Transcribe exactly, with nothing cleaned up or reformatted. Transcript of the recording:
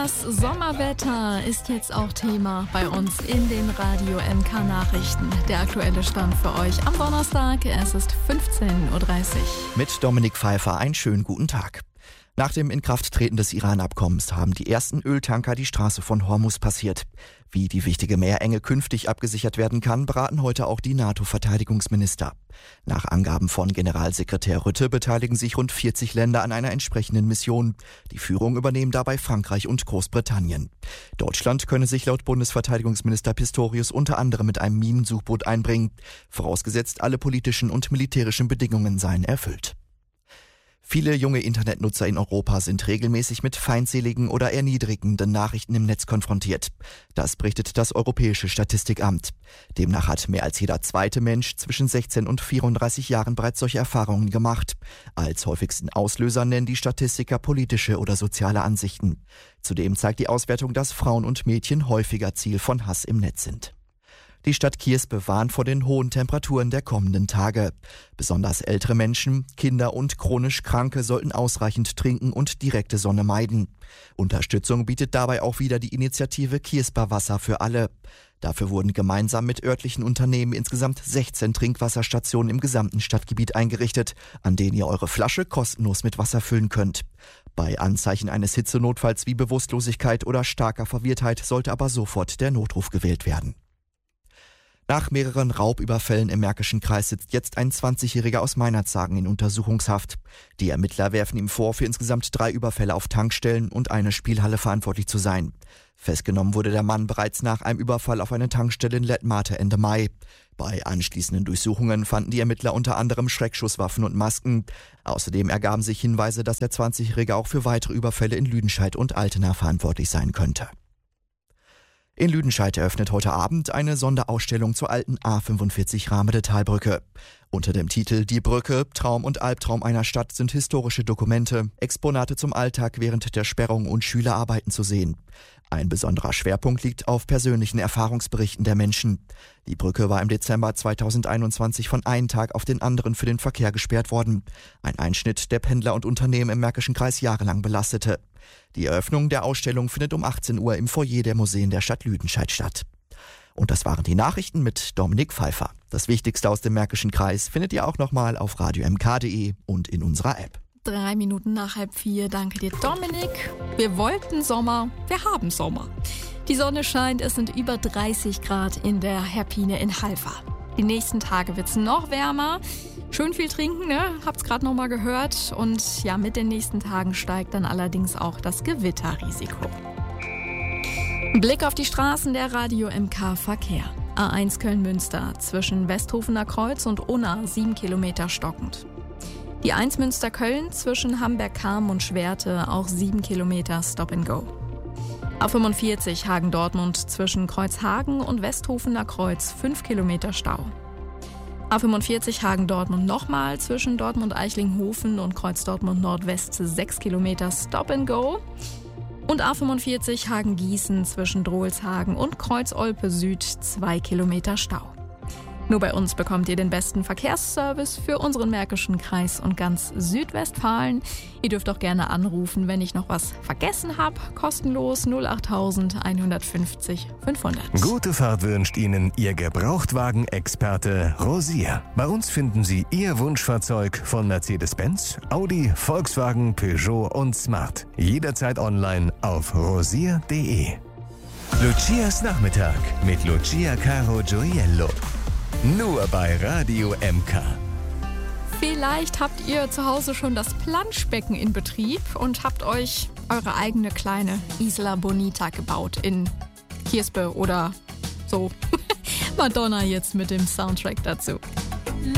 Das Sommerwetter ist jetzt auch Thema bei uns in den Radio M K Nachrichten. Der aktuelle Stand für euch am Donnerstag. Es ist fünfzehn Uhr dreißig. Mit Dominik Pfeiffer einen schönen guten Tag. Nach dem Inkrafttreten des Iran-Abkommens haben die ersten Öltanker die Straße von Hormuz passiert. Wie die wichtige Meerenge künftig abgesichert werden kann, beraten heute auch die NATO-Verteidigungsminister. Nach Angaben von Generalsekretär Rutte beteiligen sich rund vierzig Länder an einer entsprechenden Mission. Die Führung übernehmen dabei Frankreich und Großbritannien. Deutschland könne sich laut Bundesverteidigungsminister Pistorius unter anderem mit einem Minensuchboot einbringen, vorausgesetzt alle politischen und militärischen Bedingungen seien erfüllt. Viele junge Internetnutzer in Europa sind regelmäßig mit feindseligen oder erniedrigenden Nachrichten im Netz konfrontiert. Das berichtet das Europäische Statistikamt. Demnach hat mehr als jeder zweite Mensch zwischen sechzehn und vierunddreißig Jahren bereits solche Erfahrungen gemacht. Als häufigsten Auslöser nennen die Statistiker politische oder soziale Ansichten. Zudem zeigt die Auswertung, dass Frauen und Mädchen häufiger Ziel von Hass im Netz sind. Die Stadt Kierspe warnt vor den hohen Temperaturen der kommenden Tage. Besonders ältere Menschen, Kinder und chronisch Kranke sollten ausreichend trinken und direkte Sonne meiden. Unterstützung bietet dabei auch wieder die Initiative Kiersper Wasser für alle. Dafür wurden gemeinsam mit örtlichen Unternehmen insgesamt sechzehn Trinkwasserstationen im gesamten Stadtgebiet eingerichtet, an denen ihr eure Flasche kostenlos mit Wasser füllen könnt. Bei Anzeichen eines Hitzenotfalls wie Bewusstlosigkeit oder starker Verwirrtheit sollte aber sofort der Notruf gewählt werden. Nach mehreren Raubüberfällen im Märkischen Kreis sitzt jetzt ein zwanzigjähriger aus Meinerzhagen in Untersuchungshaft. Die Ermittler werfen ihm vor, für insgesamt drei Überfälle auf Tankstellen und eine Spielhalle verantwortlich zu sein. Festgenommen wurde der Mann bereits nach einem Überfall auf eine Tankstelle in Lettmate Ende Mai. Bei anschließenden Durchsuchungen fanden die Ermittler unter anderem Schreckschusswaffen und Masken. Außerdem ergaben sich Hinweise, dass der zwanzigjährige auch für weitere Überfälle in Lüdenscheid und Altena verantwortlich sein könnte. In Lüdenscheid eröffnet heute Abend eine Sonderausstellung zur alten A fünfundvierzig Rahmede-Talbrücke. Unter dem Titel »Die Brücke, Traum und Albtraum einer Stadt« sind historische Dokumente, Exponate zum Alltag während der Sperrung und Schülerarbeiten zu sehen. Ein besonderer Schwerpunkt liegt auf persönlichen Erfahrungsberichten der Menschen. Die Brücke war im Dezember zweitausendeinundzwanzig von einem Tag auf den anderen für den Verkehr gesperrt worden. Ein Einschnitt, der Pendler und Unternehmen im Märkischen Kreis jahrelang belastete. Die Eröffnung der Ausstellung findet um achtzehn Uhr im Foyer der Museen der Stadt Lüdenscheid statt. Und das waren die Nachrichten mit Dominik Pfeiffer. Das Wichtigste aus dem Märkischen Kreis findet ihr auch nochmal auf radio m k punkt d e und in unserer App. Drei Minuten nach halb vier. Danke dir, Dominik. Wir wollten Sommer, wir haben Sommer. Die Sonne scheint, es sind über dreißig Grad in der Herpine in Halver. Die nächsten Tage wird es noch wärmer. Schön viel trinken, ne? Habt's gerade noch mal gehört. Und ja, mit den nächsten Tagen steigt dann allerdings auch das Gewitterrisiko. Blick auf die Straßen der Radio M K Verkehr. A eins Köln-Münster zwischen Westhofener Kreuz und Unna sieben Kilometer stockend. Die eins Münster-Köln zwischen Hamberg-Kam und Schwerte auch sieben Kilometer Stop and Go. A fünfundvierzig Hagen-Dortmund zwischen Kreuzhagen und Westhofener Kreuz fünf Kilometer Stau. A fünfundvierzig Hagen-Dortmund nochmal zwischen Dortmund-Eichlinghofen und Kreuz Dortmund Nordwest sechs Kilometer Stop and Go. Und A fünfundvierzig Hagen-Gießen zwischen Drohlshagen und Kreuz Olpe Süd zwei Kilometer Stau. Nur bei uns bekommt ihr den besten Verkehrsservice für unseren Märkischen Kreis und ganz Südwestfalen. Ihr dürft auch gerne anrufen, wenn ich noch was vergessen habe. Kostenlos null acht eins fünfzig fünfhundert. Gute Fahrt wünscht Ihnen Ihr Gebrauchtwagen-Experte Rosier. Bei uns finden Sie Ihr Wunschfahrzeug von Mercedes-Benz, Audi, Volkswagen, Peugeot und Smart. Jederzeit online auf rosier punkt de. Lucias Nachmittag mit Lucia Caro Gioiello. Nur bei Radio M K. Vielleicht habt ihr zu Hause schon das Planschbecken in Betrieb und habt euch eure eigene kleine Isla Bonita gebaut in Kierspe oder so. Madonna jetzt mit dem Soundtrack dazu.